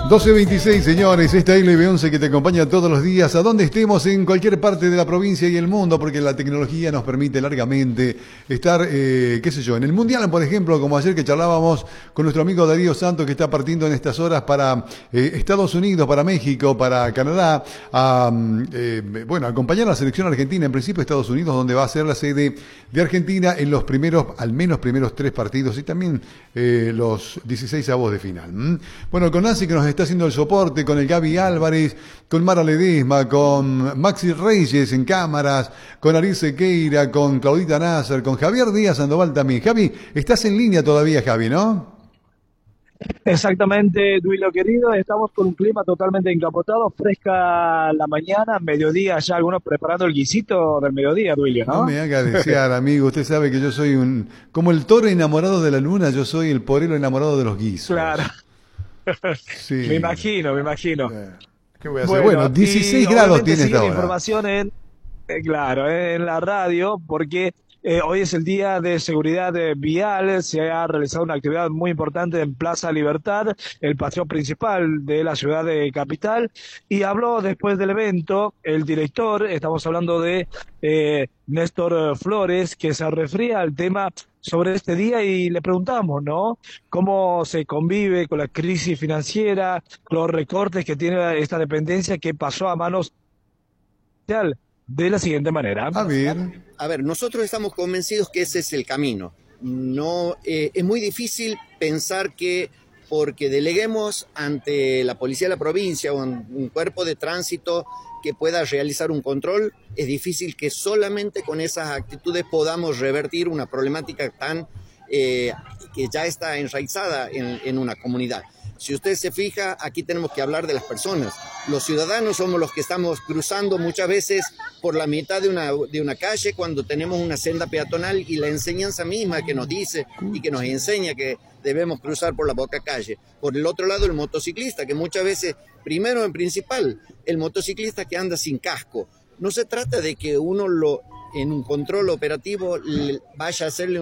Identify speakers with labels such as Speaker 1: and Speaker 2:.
Speaker 1: 12:26, señores, esta LB11 que te acompaña todos los días, a donde estemos en cualquier parte de la provincia y el mundo, porque la tecnología nos permite largamente estar, qué sé yo, en el Mundial, por ejemplo, como ayer que charlábamos con nuestro amigo Darío Santos, que está partiendo en estas horas para Estados Unidos, para México, para Canadá, bueno, acompañar a la selección argentina, en principio Estados Unidos, donde va a ser la sede de Argentina en los primeros, al menos primeros 3 partidos y también los 16avos de final. Bueno, con Nancy que nos está haciendo el soporte, con el Gaby Álvarez, con Mara Ledesma, con Maxi Reyes en cámaras, con Ariel Sequeira, con Claudita Nasser, con Javier Díaz Sandoval también. Javi, estás en línea todavía, Javi, ¿no?
Speaker 2: Exactamente, Duilio querido, estamos con un clima totalmente encapotado, fresca la mañana, mediodía, ya algunos preparando el guisito del mediodía, Duilio,
Speaker 1: No
Speaker 2: ¿no?
Speaker 1: me haga desear, amigo. Usted sabe que yo soy como el toro enamorado de la luna, yo soy el porero enamorado de los
Speaker 2: Claro,
Speaker 1: guisos.
Speaker 2: me
Speaker 1: Sí.
Speaker 2: imagino, me imagino.
Speaker 1: Eh, ¿Qué voy a hacer? Bueno,
Speaker 2: Bueno, y
Speaker 1: 16 grados
Speaker 2: obviamente
Speaker 1: tiene
Speaker 2: sigue
Speaker 1: esta
Speaker 2: la
Speaker 1: hora.
Speaker 2: información claro, en la radio, porque hoy es el día de seguridad vial, se ha realizado una actividad muy importante en Plaza Libertad, el paseo principal de la ciudad de Capital, y habló después del evento el director, estamos hablando de Néstor Flores, que se refería al tema sobre este día y le preguntamos, ¿no? ¿Cómo se convive con la crisis financiera, los recortes que tiene esta dependencia que pasó a manos de la siguiente manera?
Speaker 1: A ver.
Speaker 3: A ver, nosotros estamos convencidos que ese es el camino. No, es muy difícil pensar que porque deleguemos ante la policía de la provincia o un cuerpo de tránsito que pueda realizar un control, es difícil que solamente con esas actitudes podamos revertir una problemática tan que ya está enraizada en una comunidad. Si usted se fija, aquí tenemos que hablar de las personas. Los ciudadanos somos los que estamos cruzando muchas veces por la mitad de una calle cuando tenemos una senda peatonal y la enseñanza misma que nos dice y que nos enseña que debemos cruzar por la boca calle. Por el otro lado, el motociclista, que muchas veces, primero en principal, el motociclista que anda sin casco. No se trata de que uno en un control operativo vaya a hacerle